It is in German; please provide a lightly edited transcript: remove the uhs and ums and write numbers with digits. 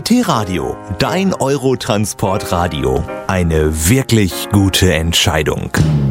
DT Radio, dein Eurotransport-Radio. Eine wirklich gute Entscheidung.